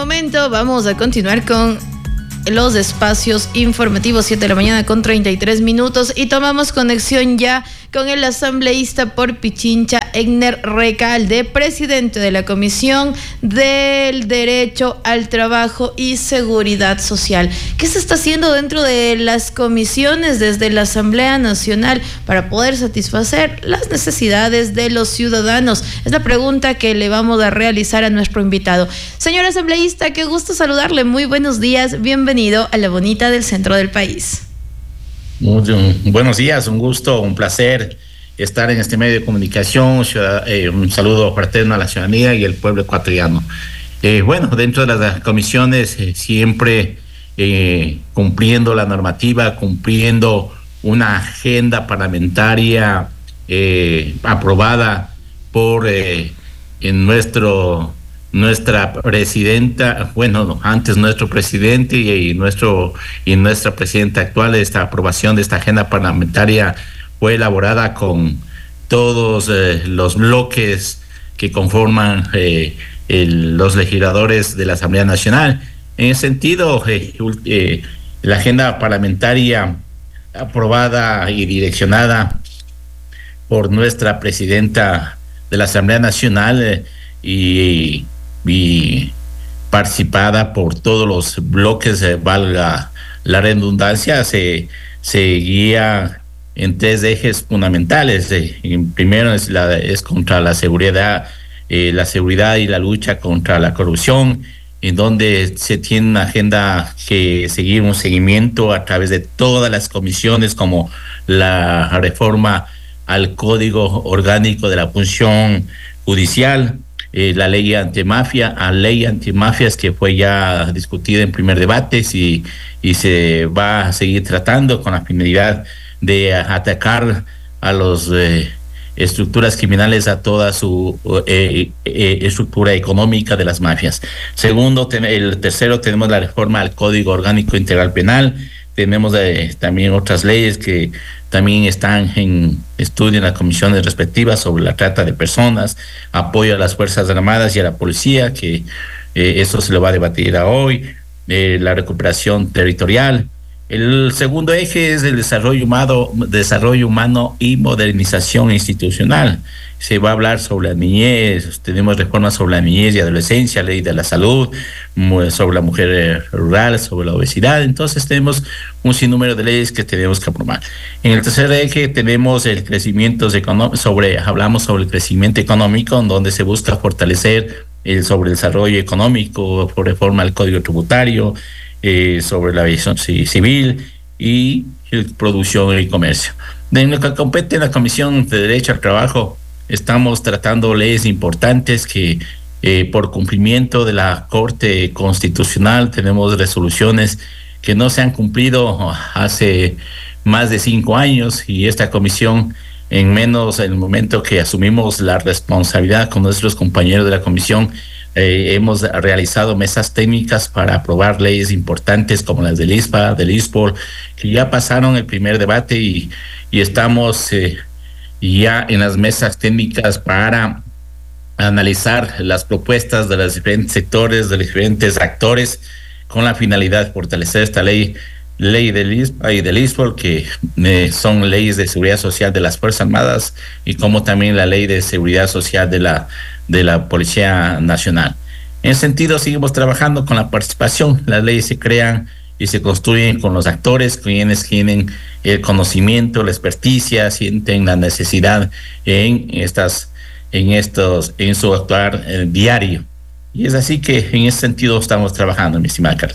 momento vamos a continuar con los espacios informativos, 7 de la mañana con 33 minutos, y tomamos conexión ya con el asambleísta por Pichincha, Egner Recalde, presidente de la Comisión del Derecho al Trabajo y Seguridad Social. ¿Qué se está haciendo dentro de las comisiones desde la Asamblea Nacional para poder satisfacer las necesidades de los ciudadanos? Es la pregunta que le vamos a realizar a nuestro invitado. Señor asambleísta, qué gusto saludarle. Muy buenos días. Bienvenido a La Bonita del centro del país. Buenos días, un gusto, un placer estar en este medio de comunicación. Un saludo fraterno a la ciudadanía y al pueblo ecuatoriano. Bueno, dentro de las comisiones siempre cumpliendo la normativa, cumpliendo una agenda parlamentaria aprobada por nuestra presidenta, antes nuestro presidente y nuestra presidenta actual. Esta aprobación de esta agenda parlamentaria fue elaborada con todos los bloques que conforman los legisladores de la Asamblea Nacional. En ese sentido, la agenda parlamentaria aprobada y direccionada por nuestra presidenta de la Asamblea Nacional y participada por todos los bloques, valga la redundancia, se guía en tres ejes fundamentales. Primero es contra la seguridad y la lucha contra la corrupción, en donde se tiene una agenda que seguir un seguimiento a través de todas las comisiones, como la reforma al Código Orgánico de la Función Judicial, la ley antimafias que fue ya discutida en primer debate y se va a seguir tratando con la finalidad de atacar a las estructuras criminales, a toda su estructura económica de las mafias. Segundo, el tercero, tenemos la reforma al Código Orgánico Integral Penal. Tenemos también otras leyes que también están en estudio en las comisiones respectivas, sobre la trata de personas, apoyo a las Fuerzas Armadas y a la policía, que eso se lo va a debatir hoy, la recuperación territorial. El segundo eje es el desarrollo humano y modernización institucional. Se va a hablar sobre la niñez, tenemos reformas sobre la niñez y adolescencia, ley de la salud, sobre la mujer rural, sobre la obesidad. Entonces tenemos un sinnúmero de leyes que tenemos que aprobar. En el tercer eje tenemos el crecimiento hablamos sobre el crecimiento económico, en donde se busca fortalecer sobre el desarrollo económico por reforma al Código Tributario, sobre la aviación civil y producción y comercio. En lo que compete en la Comisión de Derecho al Trabajo, estamos tratando leyes importantes que por cumplimiento de la Corte Constitucional tenemos resoluciones que no se han cumplido hace más de 5 años, y esta comisión, en el momento que asumimos la responsabilidad con nuestros compañeros de la comisión, hemos realizado mesas técnicas para aprobar leyes importantes como las del ISPA, del ISPOL, que ya pasaron el primer debate y estamos ya en las mesas técnicas para analizar las propuestas de los diferentes sectores, de los diferentes actores, con la finalidad de fortalecer esta ley del ISPA y del ISPOL, que son leyes de seguridad social de las Fuerzas Armadas, y como también la ley de seguridad social de la Policía Nacional. En ese sentido, seguimos trabajando con la participación. Las leyes se crean y se construyen con los actores, quienes tienen el conocimiento, la experticia, sienten la necesidad en su actuar diario. Y es así que en ese sentido estamos trabajando, mi estimada Carla.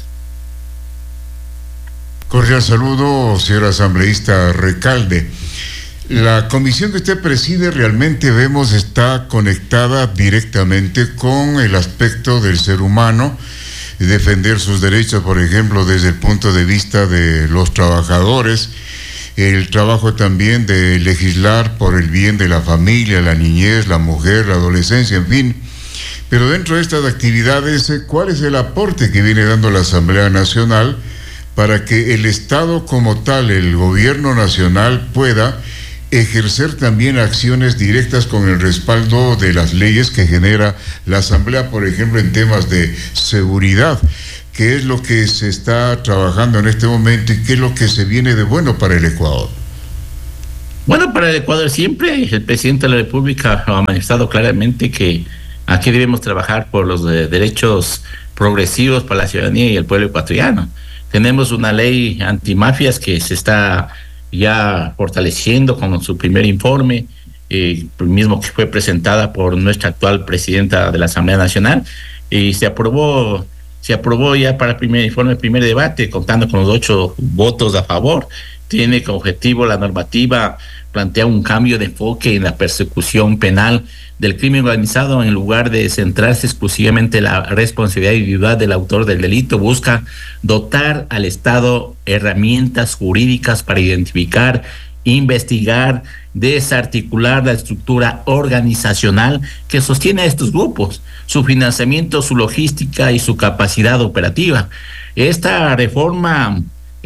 Cordial saludo, señor asambleísta Recalde. La comisión que usted preside realmente vemos está conectada directamente con el aspecto del ser humano, defender sus derechos, por ejemplo, desde el punto de vista de los trabajadores, el trabajo también de legislar por el bien de la familia, la niñez, la mujer, la adolescencia, en fin. Pero dentro de estas actividades, ¿cuál es el aporte que viene dando la Asamblea Nacional para que el Estado como tal, el gobierno nacional, pueda ejercer también acciones directas con el respaldo de las leyes que genera la Asamblea, por ejemplo, en temas de seguridad. ¿Qué es lo que se está trabajando en este momento y qué es lo que se viene de bueno para el Ecuador? Bueno, para el Ecuador siempre el presidente de la República ha manifestado claramente que aquí debemos trabajar por los derechos progresivos para la ciudadanía y el pueblo ecuatoriano. Tenemos una ley antimafias que se está ya fortaleciendo con su primer informe, mismo que fue presentada por nuestra actual presidenta de la Asamblea Nacional, y se aprobó ya para el primer informe, el primer debate, contando con los 8 votos a favor. Tiene como objetivo la normativa, plantea un cambio de enfoque en la persecución penal del crimen organizado. En lugar de centrarse exclusivamente en la responsabilidad individual del autor del delito, busca dotar al Estado herramientas jurídicas para identificar, investigar, desarticular la estructura organizacional que sostiene a estos grupos, su financiamiento, su logística y su capacidad operativa. Esta reforma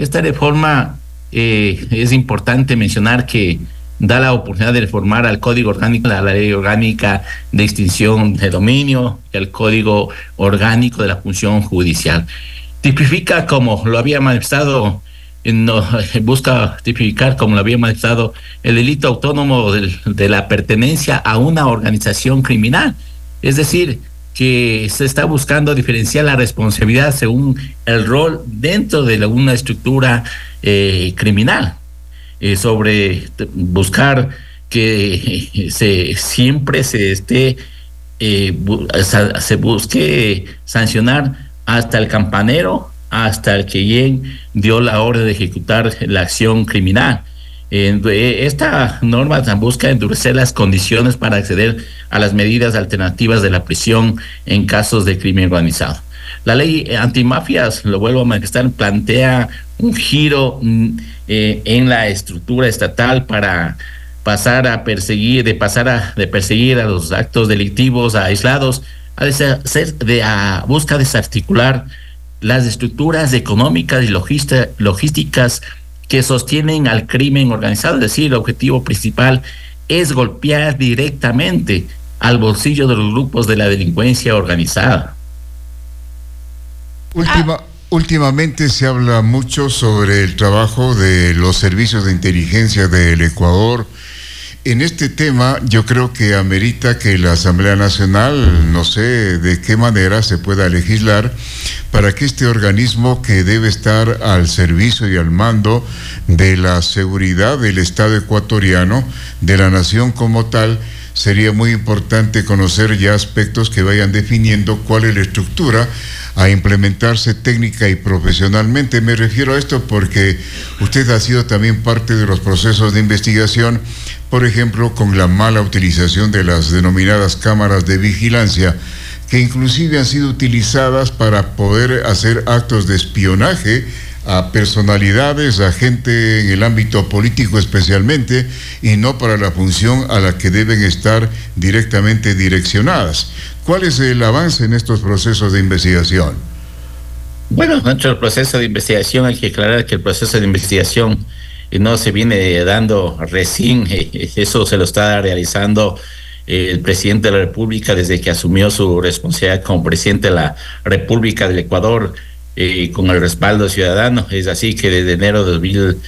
es importante mencionar que da la oportunidad de reformar al Código Orgánico, la Ley Orgánica de Extinción de Dominio, el Código Orgánico de la Función Judicial. Tipifica, como lo había manifestado, busca tipificar, como lo había manifestado, el delito autónomo de la pertenencia a una organización criminal. Es decir, que se está buscando diferenciar la responsabilidad según el rol dentro de una estructura criminal, sobre buscar que siempre se busque sancionar hasta el campanero, hasta el que dio la orden de ejecutar la acción criminal. Esta norma busca endurecer las condiciones para acceder a las medidas alternativas de la prisión en casos de crimen organizado. La ley antimafias, lo vuelvo a manifestar, plantea un giro en la estructura estatal para pasar a perseguir, de perseguir a los actos delictivos aislados, busca desarticular las estructuras económicas y logísticas que sostienen al crimen organizado. Es decir, el objetivo principal es golpear directamente al bolsillo de los grupos de la delincuencia organizada. Últimamente se habla mucho sobre el trabajo de los servicios de inteligencia del Ecuador. En este tema yo creo que amerita que la Asamblea Nacional, no sé de qué manera se pueda legislar para que este organismo, que debe estar al servicio y al mando de la seguridad del Estado ecuatoriano, de la nación como tal, sería muy importante conocer ya aspectos que vayan definiendo cuál es la estructura a implementarse técnica y profesionalmente. Me refiero a esto porque usted ha sido también parte de los procesos de investigación, por ejemplo, con la mala utilización de las denominadas cámaras de vigilancia, que inclusive han sido utilizadas para poder hacer actos de espionaje a personalidades, a gente en el ámbito político especialmente, y no para la función a la que deben estar directamente direccionadas. ¿Cuál es el avance en estos procesos de investigación? Bueno, dentro del proceso de investigación hay que aclarar que el proceso de investigación no se viene dando recién, eso se lo está realizando el presidente de la República desde que asumió su responsabilidad como presidente de la República del Ecuador, con el respaldo ciudadano. Es así que desde enero de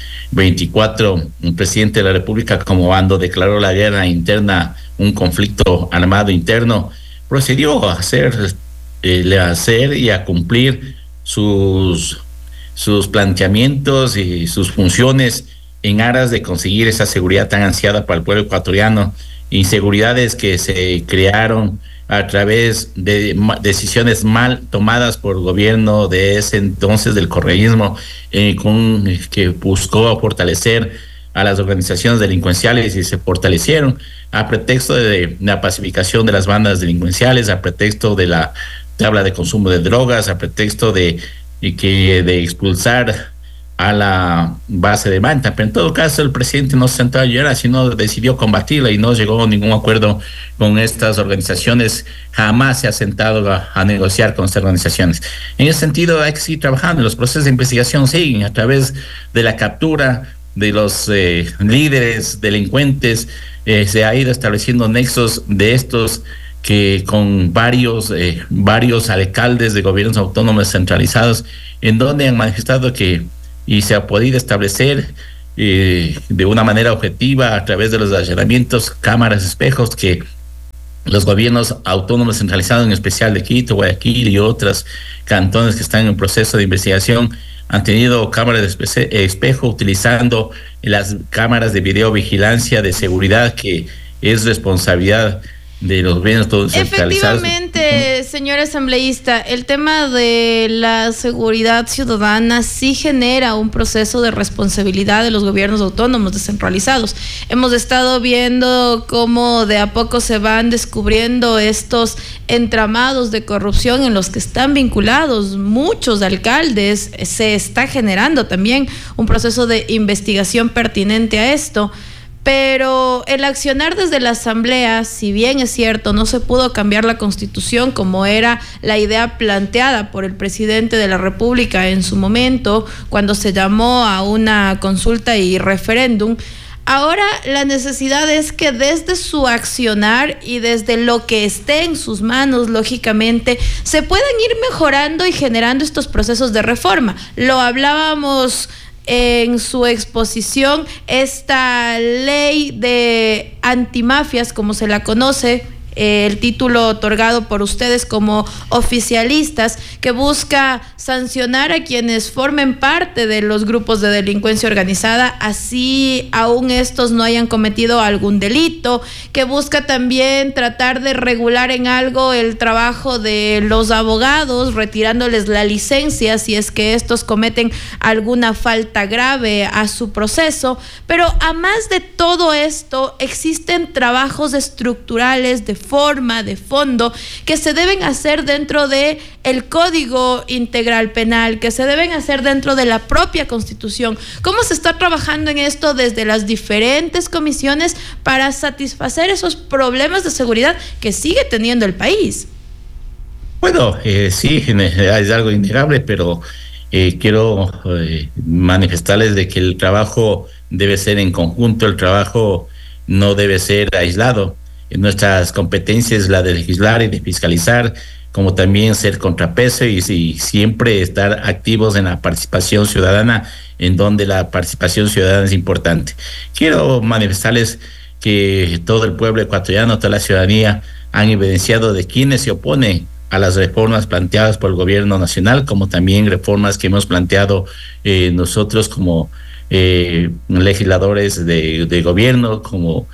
2024 el presidente de la República, como cuando declaró la guerra interna, un conflicto armado interno, procedió a hacer y a cumplir sus planteamientos y sus funciones en aras de conseguir esa seguridad tan ansiada para el pueblo ecuatoriano. Inseguridades que se crearon a través de decisiones mal tomadas por el gobierno de ese entonces del correísmo, que buscó fortalecer a las organizaciones delincuenciales, y se fortalecieron a pretexto de la pacificación de las bandas delincuenciales, a pretexto de la tabla de consumo de drogas, a pretexto de expulsar a la base de Manta. Pero en todo caso el presidente no se sentó a llorar, sino decidió combatirla y no llegó a ningún acuerdo con estas organizaciones. Jamás se ha sentado a negociar con estas organizaciones. En ese sentido hay que seguir trabajando. Los procesos de investigación siguen a través de la captura de los líderes delincuentes, se ha ido estableciendo nexos de estos que con varios alcaldes de gobiernos autónomos centralizados, en donde han manifestado que, y se ha podido establecer de una manera objetiva a través de los allanamientos, cámaras, espejos, que los gobiernos autónomos centralizados, en especial de Quito, Guayaquil y otros cantones que están en proceso de investigación, han tenido cámaras de espejo utilizando las cámaras de videovigilancia de seguridad, que es responsabilidad de los gobiernos todos centralizados. Efectivamente, señor asambleísta, el tema de la seguridad ciudadana sí genera un proceso de responsabilidad de los gobiernos autónomos descentralizados. Hemos estado viendo cómo de a poco se van descubriendo estos entramados de corrupción en los que están vinculados muchos alcaldes. Se está generando también un proceso de investigación pertinente a esto. Pero el accionar desde la Asamblea, si bien es cierto, no se pudo cambiar la Constitución como era la idea planteada por el presidente de la República en su momento, cuando se llamó a una consulta y referéndum, ahora la necesidad es que desde su accionar y desde lo que esté en sus manos, lógicamente, se puedan ir mejorando y generando estos procesos de reforma. Lo hablábamos en su exposición, esta ley de antimafias, como se la conoce, el título otorgado por ustedes como oficialistas, que busca sancionar a quienes formen parte de los grupos de delincuencia organizada, así aún estos no hayan cometido algún delito, que busca también tratar de regular en algo el trabajo de los abogados, retirándoles la licencia si es que estos cometen alguna falta grave a su proceso. Pero a más de todo esto, existen trabajos estructurales de forma, de fondo, que se deben hacer dentro de el Código Integral Penal, que se deben hacer dentro de la propia Constitución. ¿Cómo se está trabajando en esto desde las diferentes comisiones para satisfacer esos problemas de seguridad que sigue teniendo el país? Bueno, sí, es algo innegable, pero quiero manifestarles de que el trabajo debe ser en conjunto, el trabajo no debe ser aislado. Nuestras competencias, la de legislar y de fiscalizar, como también ser contrapeso y siempre estar activos en la participación ciudadana, en donde la participación ciudadana es importante. Quiero manifestarles que todo el pueblo ecuatoriano, toda la ciudadanía han evidenciado de quienes se oponen a las reformas planteadas por el gobierno nacional, como también reformas que hemos planteado nosotros como legisladores de gobierno, como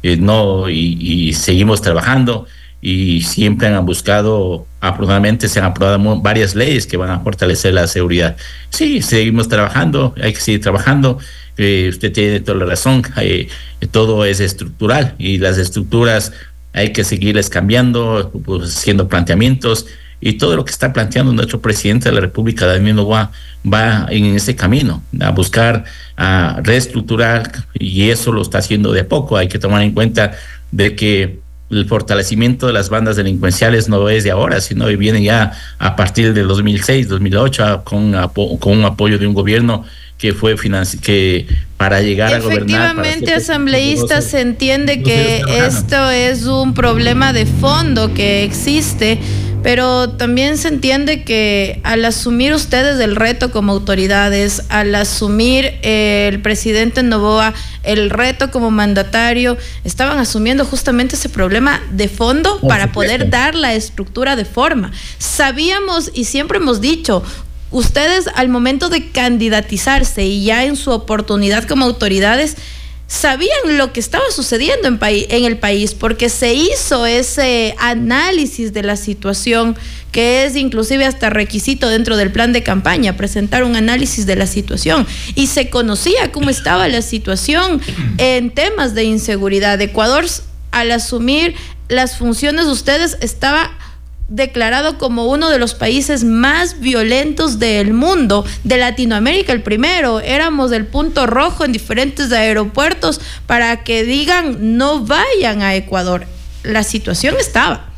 y seguimos trabajando, y siempre han buscado, afortunadamente se han aprobado varias leyes que van a fortalecer la seguridad. Sí, seguimos trabajando, hay que seguir trabajando. Usted tiene toda la razón, todo es estructural y las estructuras hay que seguirles cambiando, pues, haciendo planteamientos, y todo lo que está planteando nuestro presidente de la República, Daniel Noboa, va en ese camino, a buscar, a reestructurar, y eso lo está haciendo de a poco. Hay que tomar en cuenta de que el fortalecimiento de las bandas delincuenciales no es de ahora, sino que viene ya a partir del 2006, 2008, con un apoyo de un gobierno que fue que para llegar a gobernar. Efectivamente, asambleísta, se entiende que esto es un problema de fondo que existe, pero también se entiende que al asumir ustedes el reto como autoridades, al asumir el presidente Noboa el reto como mandatario, estaban asumiendo justamente ese problema de fondo para poder dar la estructura de forma. Sabíamos y siempre hemos dicho, ustedes al momento de candidatizarse y ya en su oportunidad como autoridades, sabían lo que estaba sucediendo en el país, porque se hizo ese análisis de la situación, que es inclusive hasta requisito dentro del plan de campaña, presentar un análisis de la situación, y se conocía cómo estaba la situación en temas de inseguridad. Ecuador, al asumir las funciones de ustedes, estaba declarado como uno de los países más violentos del mundo, de Latinoamérica el primero. Éramos el punto rojo en diferentes aeropuertos para que digan no vayan a Ecuador. La situación estaba.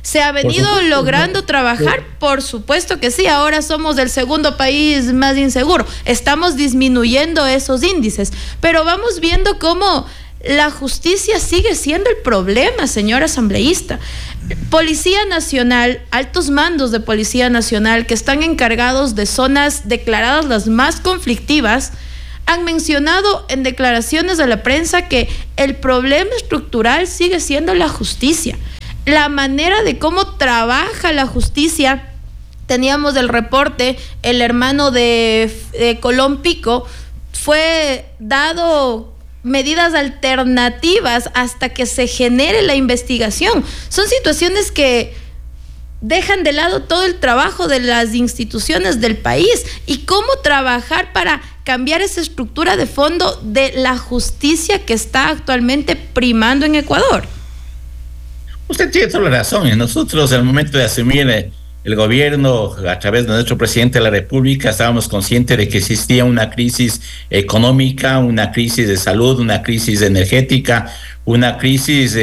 ¿Se ha venido logrando trabajar? Por supuesto que sí. Ahora somos el segundo país más inseguro. Estamos disminuyendo esos índices, pero vamos viendo cómo la justicia sigue siendo el problema, señor asambleísta. Policía Nacional, altos mandos de Policía Nacional que están encargados de zonas declaradas las más conflictivas, han mencionado en declaraciones a la prensa que el problema estructural sigue siendo la justicia. La manera de cómo trabaja la justicia, teníamos el reporte, el hermano de Colón Pico fue dado medidas alternativas hasta que se genere la investigación. Son situaciones que dejan de lado todo el trabajo de las instituciones del país y cómo trabajar para cambiar esa estructura de fondo de la justicia que está actualmente primando en Ecuador. Usted tiene toda la razón. Nosotros, al momento de asumir el gobierno, a través de nuestro presidente de la República, estábamos conscientes de que existía una crisis económica, una crisis de salud, una crisis energética, una crisis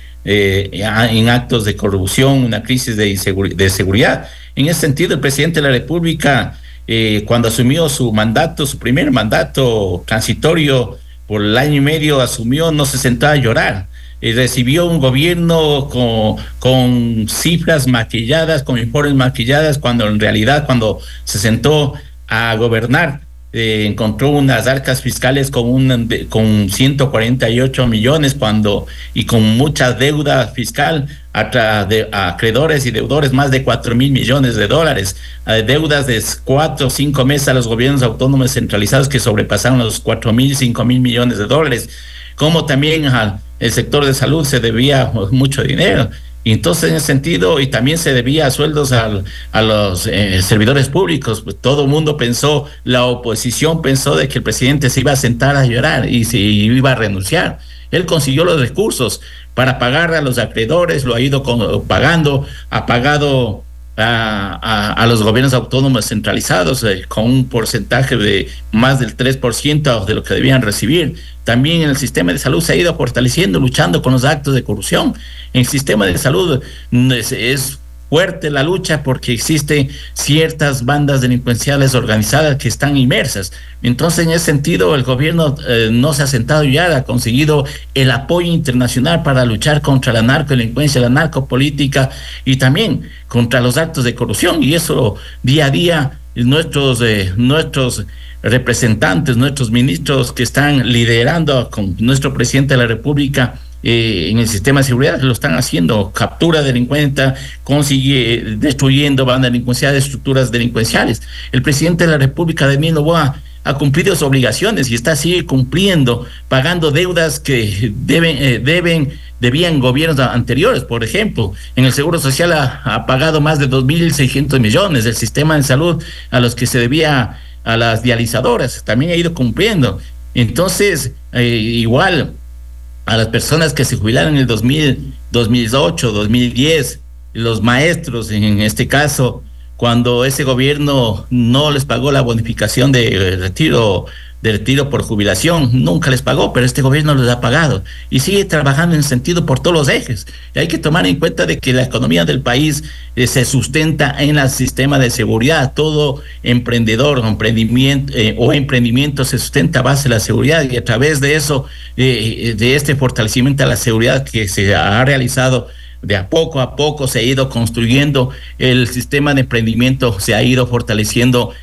en actos de corrupción, una crisis de seguridad. En ese sentido, el presidente de la República, cuando asumió su mandato, su primer mandato transitorio por el año y medio, asumió, no se sentó a llorar. Recibió un gobierno con cifras maquilladas, con informes maquilladas, cuando en realidad cuando se sentó a gobernar encontró unas arcas fiscales con 148 millones y con mucha deuda fiscal a acreedores y deudores, más de 4,000 millones de dólares, deudas de 4 o 5 meses a los gobiernos autónomos centralizados que sobrepasaron los 4,000, 5,000 millones de dólares, como también el sector de salud se debía mucho dinero. Y entonces, en ese sentido, y también se debía a sueldos a los servidores públicos. Pues todo el mundo pensó, la oposición pensó de que el presidente se iba a sentar a llorar y se iba a renunciar. Él consiguió los recursos para pagar a los acreedores, lo ha ido pagando, ha pagado a los gobiernos autónomos centralizados con un porcentaje de más del 3% de lo que debían recibir. También en el sistema de salud se ha ido fortaleciendo, luchando con los actos de corrupción. En el sistema de salud es fuerte la lucha porque existen ciertas bandas delincuenciales organizadas que están inmersas. Entonces, en ese sentido, el gobierno no se ha sentado ya, ha conseguido el apoyo internacional para luchar contra la narcodelincuencia, la narcopolítica y también contra los actos de corrupción. Y eso día a día nuestros representantes, nuestros ministros que están liderando con nuestro presidente de la República en el sistema de seguridad lo están haciendo, captura delincuente, consigue destruyendo bandas delincuenciales, estructuras delincuenciales. El presidente de la República, Daniel Noboa, ha cumplido sus obligaciones y sigue cumpliendo, pagando deudas que debían gobiernos anteriores. Por ejemplo, en el Seguro Social ha pagado más de 2,600 millones, el sistema de salud a los que se debía a las dializadoras también ha ido cumpliendo. Entonces, igual a las personas que se jubilaron en el 2008, 2010, los maestros en este caso, cuando ese gobierno no les pagó la bonificación de retiro por jubilación, nunca les pagó, pero este gobierno les ha pagado y sigue trabajando en el sentido por todos los ejes. Y hay que tomar en cuenta de que la economía del país se sustenta en el sistema de seguridad. Todo emprendedor o emprendimiento se sustenta a base de la seguridad, y a través de eso, de este fortalecimiento a la seguridad que se ha realizado, de a poco se ha ido construyendo el sistema de emprendimiento, se ha ido fortaleciendo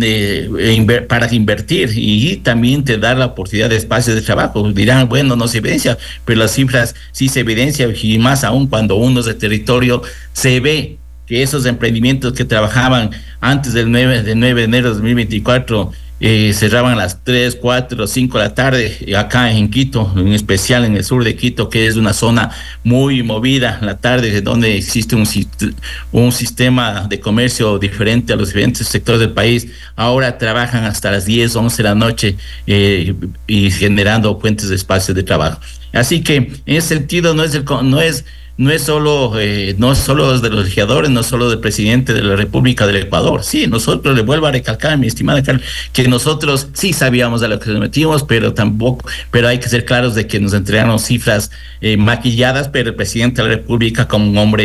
para invertir y también te da la oportunidad de espacios de trabajo. Dirán, bueno, no se evidencia, pero las cifras sí se evidencian, y más aún cuando uno es de territorio, se ve que esos emprendimientos que trabajaban antes del 9 de enero de 2024 cerraban a las 3, 4, 5 de la tarde, acá en Quito, en especial en el sur de Quito, que es una zona muy movida en la tarde, donde existe un sistema de comercio diferente a los diferentes sectores del país. Ahora trabajan hasta las 10, 11 de la noche y generando fuentes de espacios de trabajo. Así que en ese sentido no es solo de los legisladores, no solo del presidente de la República del Ecuador. Sí, nosotros, le vuelvo a recalcar, mi estimada Carla, que nosotros sí sabíamos a lo que nos metimos, pero hay que ser claros de que nos entregaron cifras maquilladas, pero el presidente de la República, como un hombre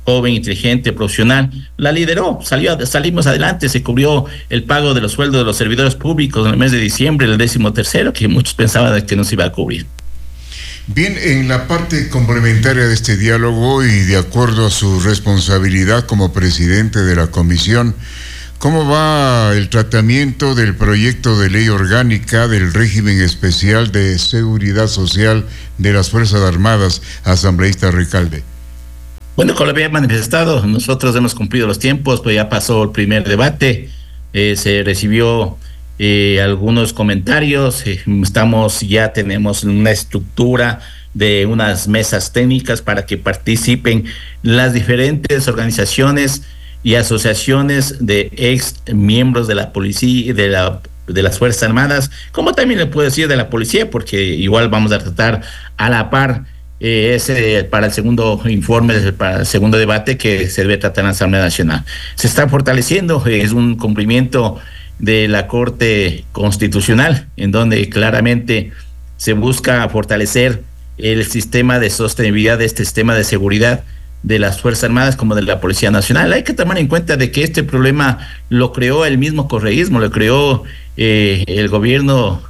joven, inteligente, profesional, la lideró, salimos adelante, se cubrió el pago de los sueldos de los servidores públicos en el mes de diciembre, el 13º, que muchos pensaban que no se iba a cubrir. Bien, en la parte complementaria de este diálogo y de acuerdo a su responsabilidad como presidente de la comisión, ¿cómo va el tratamiento del proyecto de ley orgánica del régimen especial de seguridad social de las Fuerzas Armadas, asambleísta Recalde? Bueno, como lo había manifestado, nosotros hemos cumplido los tiempos, pues ya pasó el primer debate, se recibió algunos comentarios, ya tenemos una estructura de unas mesas técnicas para que participen las diferentes organizaciones y asociaciones de ex miembros de la policía, de las Fuerzas Armadas, como también le puedo decir de la policía, porque igual vamos a tratar a la par para el segundo informe, para el segundo debate que se debe tratar en la Asamblea Nacional. Se está fortaleciendo, es un cumplimiento de la Corte Constitucional, en donde claramente se busca fortalecer el sistema de sostenibilidad de este sistema de seguridad de las Fuerzas Armadas como de la Policía Nacional. Hay que tomar en cuenta de que este problema lo creó el mismo correísmo, lo creó el gobierno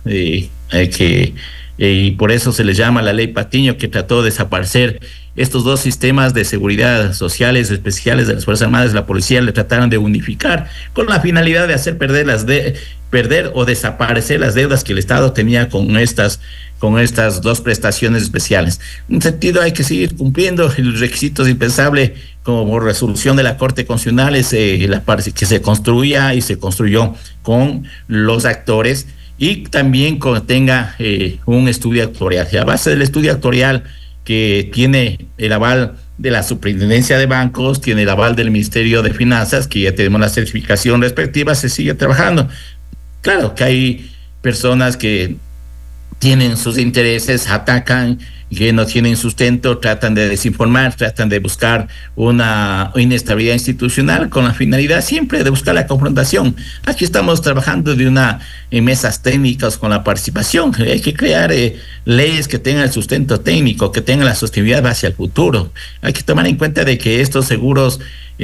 y por eso se le llama la ley Patiño, que trató de desaparecer estos dos sistemas de seguridad sociales especiales de las Fuerzas Armadas y la policía. Le trataron de unificar con la finalidad de hacer perder o desaparecer las deudas que el Estado tenía con estas dos prestaciones especiales. En un sentido, hay que seguir cumpliendo los requisitos indispensables como resolución de la Corte Constitucional, que se construya y se construyó con los actores, y también tenga un estudio actuarial. Y a base del estudio actuarial, que tiene el aval de la Superintendencia de Bancos, tiene el aval del Ministerio de Finanzas, que ya tenemos la certificación respectiva, se sigue trabajando. Claro que hay personas que tienen sus intereses, atacan, que no tienen sustento, tratan de desinformar, tratan de buscar una inestabilidad institucional con la finalidad siempre de buscar la confrontación. Aquí estamos trabajando en mesas técnicas con la participación. Hay que crear leyes que tengan el sustento técnico, que tengan la sostenibilidad hacia el futuro. Hay que tomar en cuenta de que estos seguros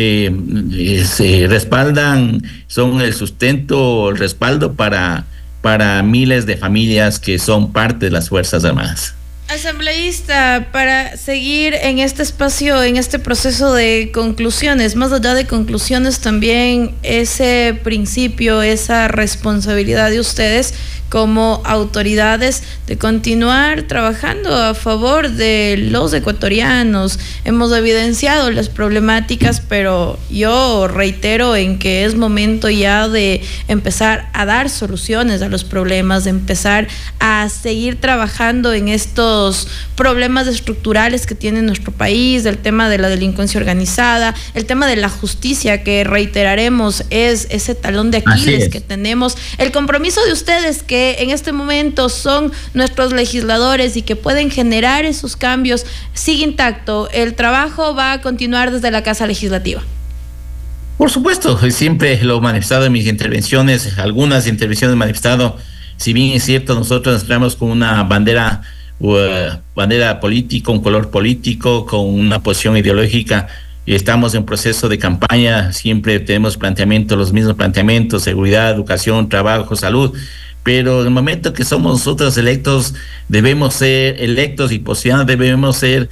se respaldan, son el sustento, el respaldo para miles de familias que son parte de las Fuerzas Armadas. Asambleísta, para seguir en este espacio, en este proceso de conclusiones, más allá de conclusiones, también ese principio, esa responsabilidad de ustedes como autoridades de continuar trabajando a favor de los ecuatorianos. Hemos evidenciado las problemáticas, pero yo reitero en que es momento ya de empezar a dar soluciones a los problemas, de empezar a seguir trabajando en estos problemas estructurales que tiene nuestro país, el tema de la delincuencia organizada, el tema de la justicia, que reiteraremos es ese talón de Aquiles que tenemos, el compromiso de ustedes que en este momento son nuestros legisladores y que pueden generar esos cambios, sigue intacto. El trabajo va a continuar desde la Casa Legislativa. Por supuesto, siempre lo he manifestado en mis intervenciones, algunas intervenciones he manifestado, si bien es cierto, nosotros entramos con una bandera política, un color político, con una posición ideológica, y estamos en proceso de campaña, siempre tenemos los mismos planteamientos: seguridad, educación, trabajo, salud. Pero en el momento que somos nosotros electos, debemos ser electos y posicionados, debemos ser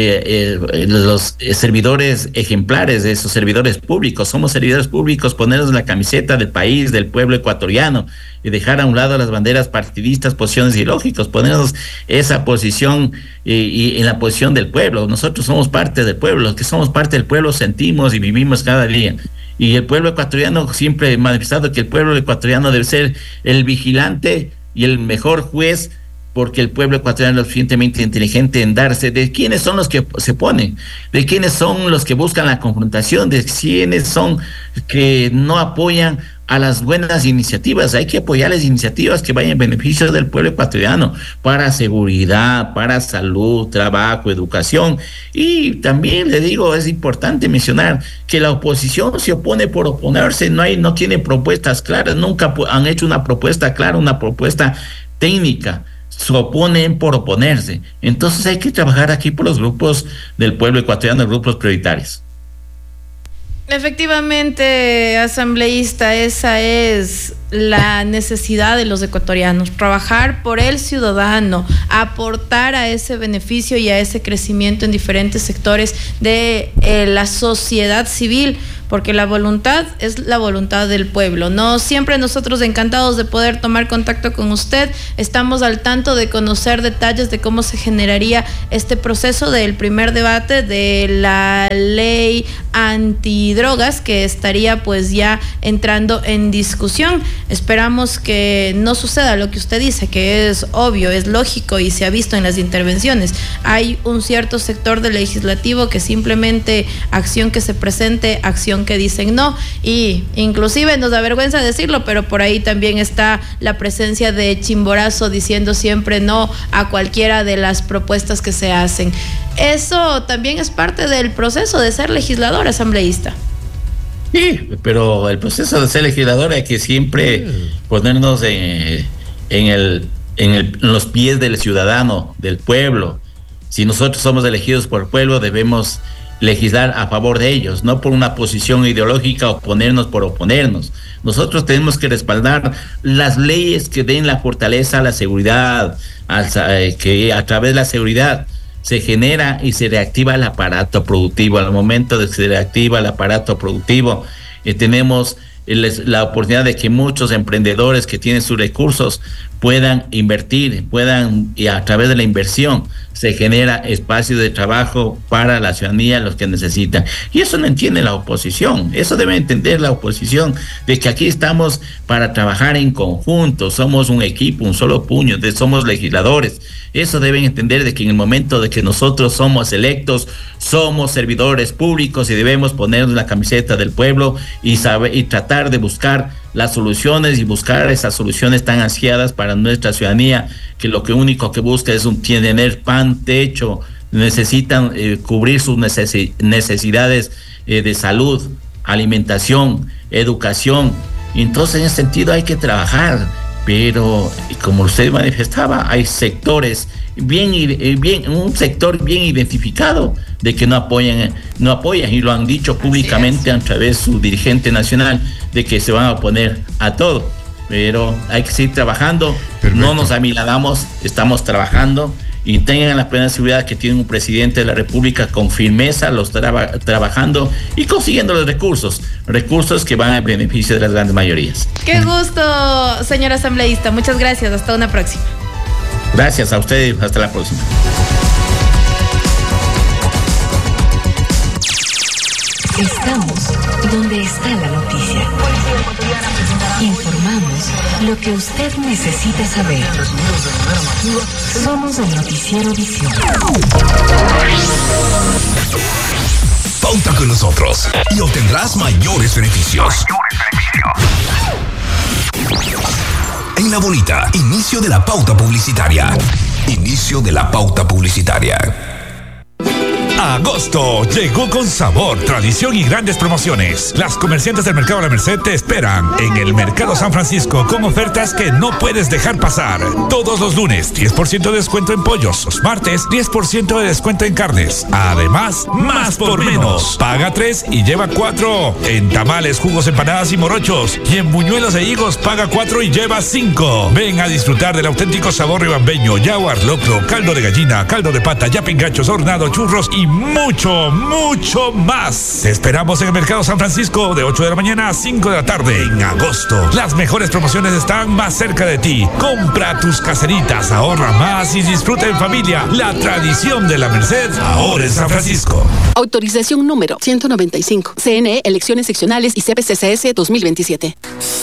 los servidores ejemplares de esos servidores públicos. Somos servidores públicos, ponernos la camiseta del país, del pueblo ecuatoriano, y dejar a un lado las banderas partidistas, posiciones ideológicas, ponernos esa posición y en la posición del pueblo. Nosotros somos parte del pueblo, los que somos parte del pueblo sentimos y vivimos cada día. Y el pueblo ecuatoriano, siempre he manifestado que el pueblo ecuatoriano debe ser el vigilante y el mejor juez, porque el pueblo ecuatoriano es suficientemente inteligente en darse de quiénes son los que se ponen, de quiénes son los que buscan la confrontación, de quiénes son que no apoyan a las buenas iniciativas. Hay que apoyar las iniciativas que vayan en beneficio del pueblo ecuatoriano, para seguridad, para salud, trabajo, educación. Y también le digo, es importante mencionar que la oposición se opone por oponerse, no tiene propuestas claras, nunca han hecho una propuesta clara, una propuesta técnica. Se oponen por oponerse. Entonces hay que trabajar aquí por los grupos del pueblo ecuatoriano, grupos prioritarios. Efectivamente, asambleísta, esa es la necesidad de los ecuatorianos, trabajar por el ciudadano, aportar a ese beneficio y a ese crecimiento en diferentes sectores de la sociedad civil, porque la voluntad es la voluntad del pueblo. No siempre nosotros encantados de poder tomar contacto con usted, estamos al tanto de conocer detalles de cómo se generaría este proceso del primer debate de la ley antidrogas que estaría pues ya entrando en discusión. Esperamos que no suceda lo que usted dice, que es obvio, es lógico y se ha visto en las intervenciones. Hay un cierto sector del legislativo que simplemente acción que se presente, acción que dicen no, y inclusive nos da vergüenza decirlo, pero por ahí también está la presencia de Chimborazo diciendo siempre no a cualquiera de las propuestas que se hacen. Eso también es parte del proceso de ser legislador, asambleísta. Sí, pero el proceso de ser legislador hay que siempre ponernos en los pies del ciudadano, del pueblo. Si nosotros somos elegidos por el pueblo, debemos legislar a favor de ellos, no por una posición ideológica, oponernos por oponernos. Nosotros tenemos que respaldar las leyes que den la fortaleza a la seguridad, que a través de la seguridad se genera y se reactiva el aparato productivo. Al momento de que se reactiva el aparato productivo, tenemos la oportunidad de que muchos emprendedores que tienen sus recursos puedan invertir, y a través de la inversión se genera espacio de trabajo para la ciudadanía, los que necesitan. Y eso no entiende la oposición, eso debe entender la oposición, de que aquí estamos para trabajar en conjunto, somos un equipo, un solo puño, somos legisladores. Eso deben entender, de que en el momento de que nosotros somos electos, somos servidores públicos y debemos ponernos la camiseta del pueblo y tratar de buscar las soluciones y buscar esas soluciones tan ansiadas para nuestra ciudadanía, que lo que único que busca es tener pan, techo, necesitan cubrir sus necesidades de salud, alimentación, educación. Entonces, en ese sentido hay que trabajar, pero como usted manifestaba, hay sectores un sector bien identificado de que no apoyan y lo han dicho públicamente a través de su dirigente nacional, de que se van a oponer a todo. Pero hay que seguir trabajando. Perfecto. No nos amilanamos, estamos trabajando, y tengan la plena seguridad que tienen un presidente de la República con firmeza, trabajando y consiguiendo los recursos que van a beneficio de las grandes mayorías. Qué gusto, señor asambleísta. Muchas gracias. Hasta una próxima. Gracias a usted y hasta la próxima. Estamos donde está la noticia. Informamos lo que usted necesita saber. Somos el Noticiero Visión. Pauta con nosotros y obtendrás mayores beneficios. En La Bonita, inicio de la pauta publicitaria. Inicio de la pauta publicitaria. Agosto llegó con sabor, tradición y grandes promociones. Las comerciantes del Mercado La Merced te esperan en el Mercado San Francisco con ofertas que no puedes dejar pasar. Todos los lunes, 10% de descuento en pollos. Los martes, 10% de descuento en carnes. Además, más por menos. Paga 3 y lleva 4. En tamales, jugos, empanadas y morochos. Y en buñuelos e higos, paga 4 y lleva 5. Ven a disfrutar del auténtico sabor ribambeño, yaguar, locro, caldo de gallina, caldo de pata, yapingachos, hornado, churros y mucho, mucho más. Te esperamos en el Mercado San Francisco de 8 de la mañana a 5 de la tarde en agosto. Las mejores promociones están más cerca de ti. Compra tus caseritas, ahorra más y disfruta en familia. La tradición de La Merced ahora en San Francisco. Autorización número 195. CNE, elecciones seccionales y CPCCS 2027.